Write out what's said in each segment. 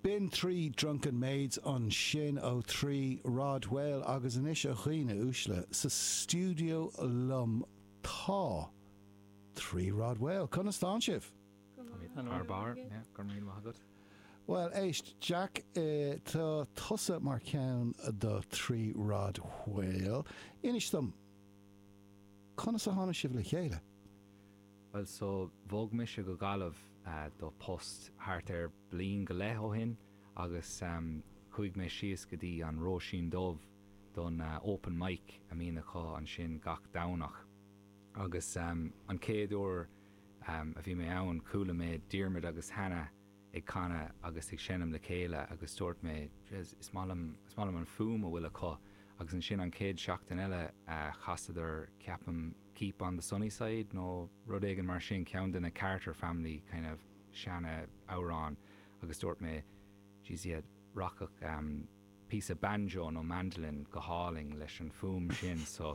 Bin three drunken maids on Shin O 3 Rodwell agus Anisha China Ushla sa studio lum tá 3 Rodwell. Conna Stanshif. Our bar, yeah, Gormeen Mahagut. Well, Eist, Jack, tá tusa mar ceann do 3 Rodwell. Inishtam, conna sa hana sibh le chéile? Well, so Vogue Misha go galov do post hart blin go leho hin agus chuig me sias go dtí an Róisín Dubh don open mic a mína cá an sin gach dawnach agus an céadúr a bhí mé ann coolla mé Diarmid agus Hannah ag canna agus ag sinnam le céile agus dúirt mé is málam an fum a bhfuil a cá agus an sin an céad seachtain eile chasadidir ceapam Keep on the Sunny Side no rud éigean mar sin ceann den a Carter family kind of seanna áran agus dúirt mé geez iad rockach piece of banjo no mandolin go háling leis an fum sin so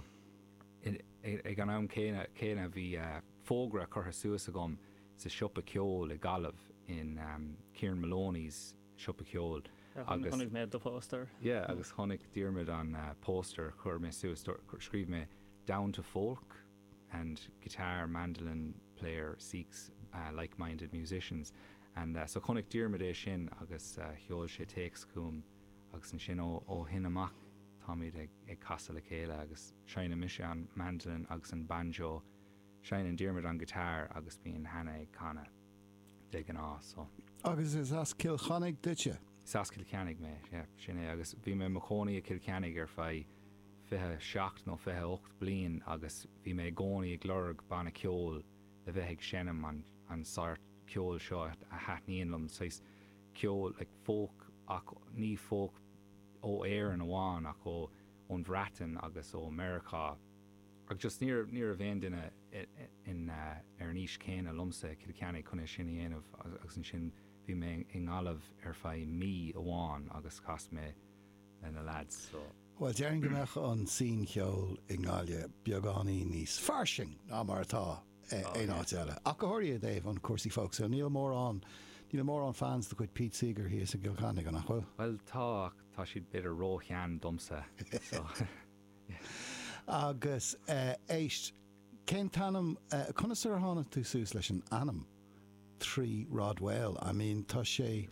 ag an am céine bhí fógra chutha suas agam sa siop a ceol i Galamh in Kieran Maloney's siop a ceol agus honnig mé do poster agus honnig Diarmid an poster chur mé suas scríb mé down to folk and guitar mandolin player seeks like-minded musicians and so connic Diarmid é sin agus heol sé takes cum agus an sin ó hin amach Tommy ag casa le céile agus Shine mis an mandolin agus an banjo Shine and Diarmid an guitar agus bíon Hannah ag canna dig an á so agus is as Kilcannig ditse? Is as Kilcannig mé sin é agus bhí mé macónaí a Kilcannig ar fai fithe 7 nó fithe 8 blian agus bhí mé gcónaí ag glorg banna ceol a bheith ag sinnam an sort ceol seo a hatníon lum so is ceol like folk ach ní folk ó air an amháin ach ó ón bhreatain agus ó America ag just níor a bhéin duine in ar níos céine lumsa Kilcannig chuna sin dhéanamh agus an sin bhí mé in galamh ar fai mí amháin agus cas mé na lads so Well, dearan go meach an sin cheol i ngáile beagánaí níos farsing ná mar atá é áit eile. Ach go háirí Dave an cuasaí folk, so níl mór an fans do chuid Pete Seeger híos a Kilcannig an achfuil? Well, tá siad bit a róchean domsa. So, yeah. Agus éist, cén tanam, conna sur hána tú sús leis an anam 3 Rodwell. I mean, tá sé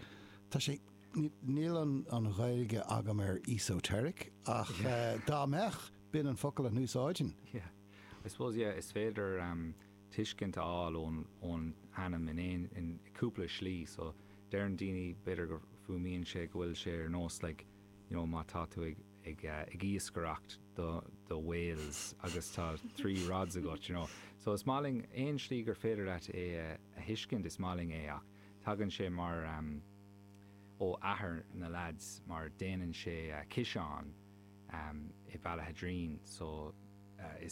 níl an ghaeilge agam esoteric ach dá mech bin an focail an úsáidin. Yeah, I suppose is féidir tuiscint áil ón anam in cúpla slí so dearan daoine beidir gur fuaimíonn sé go bhfuil sé ar nós like má tá tú ag íoscaracht do Wales agus tá 3 rods agat so is máling éon slí gur féidir leat é a thuiscint is máling é ach tagann sé mar ó ahar na lads mar déanann sé Kishan i Ballahadreen so